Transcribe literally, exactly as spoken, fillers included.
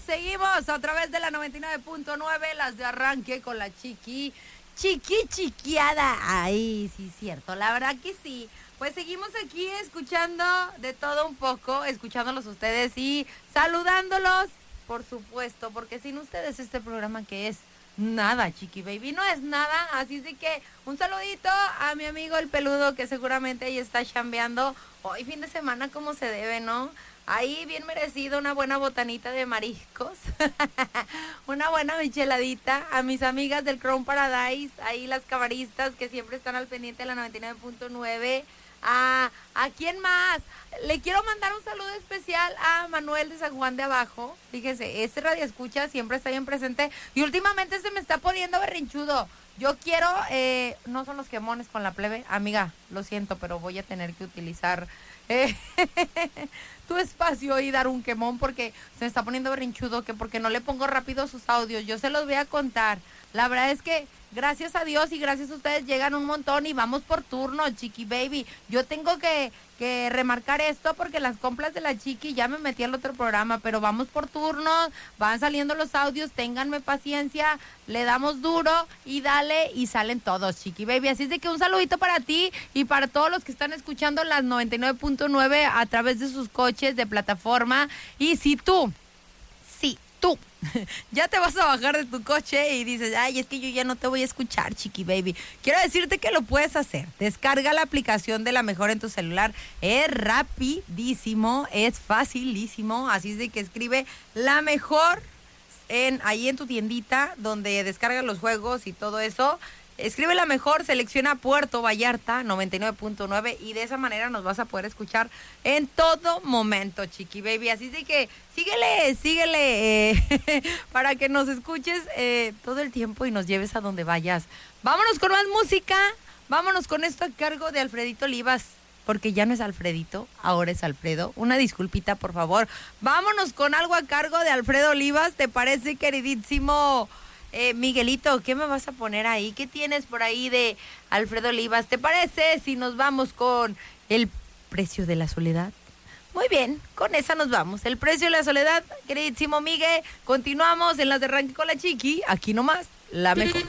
seguimos a través de la noventa y nueve punto nueve, las de arranque con la chiqui, chiqui chiquiada. Ay, sí, cierto, la verdad que sí. Pues seguimos aquí escuchando de todo un poco, escuchándolos ustedes y saludándolos, por supuesto, porque sin ustedes este programa que es nada, Chiqui Baby, no es nada. Así es de que un saludito a mi amigo el peludo que seguramente ahí está chambeando hoy fin de semana como se debe, ¿no? Ahí bien merecido, una buena botanita de mariscos, una buena micheladita. A mis amigas del Crown Paradise, ahí las camaristas que siempre están al pendiente de la noventa y nueve punto nueve. ¿A, ¿A quién más? Le quiero mandar un saludo especial a Manuel de San Juan de Abajo. Fíjese, este radio escucha siempre está bien presente y últimamente se me está poniendo berrinchudo. Yo quiero, eh, no son los quemones con la plebe, amiga, lo siento, pero voy a tener que utilizar eh, tu espacio y dar un quemón porque se me está poniendo berrinchudo, que porque no le pongo rápido sus audios. Yo se los voy a contar. La verdad es que gracias a Dios y gracias a ustedes llegan un montón y vamos por turno, Chiqui Baby. Yo tengo que, que remarcar esto porque las compras de la Chiqui ya me metí al otro programa, pero vamos por turnos, van saliendo los audios, ténganme paciencia, le damos duro y dale y salen todos, Chiqui Baby. Así es de que un saludito para ti y para todos los que están escuchando las noventa y nueve punto nueve a través de sus coches de plataforma. Y si tú, sí, tú, ya te vas a bajar de tu coche y dices, ay, es que yo ya no te voy a escuchar, Chiqui Baby. Quiero decirte que lo puedes hacer. Descarga la aplicación de La Mejor en tu celular. Es rapidísimo, es facilísimo. Así es de que escribe La Mejor en, ahí en tu tiendita donde descargas los juegos y todo eso. Escribe La Mejor, selecciona Puerto Vallarta noventa y nueve punto nueve y de esa manera nos vas a poder escuchar en todo momento, Chiqui Baby. Así de que síguele, síguele eh, para que nos escuches eh, todo el tiempo y nos lleves a donde vayas. Vámonos con más música, vámonos con esto a cargo de Alfredito Olivas, porque ya no es Alfredito, ahora es Alfredo. Una disculpita, por favor. Vámonos con algo a cargo de Alfredo Olivas, ¿te parece, queridísimo? Eh, Miguelito, ¿qué me vas a poner ahí? ¿Qué tienes por ahí de Alfredo Olivas? ¿Te parece si nos vamos con El Precio de la Soledad? Muy bien, con esa nos vamos. El Precio de la Soledad, queridísimo Miguel. Continuamos en las de arranque con la Chiqui. Aquí nomás, La Mejor.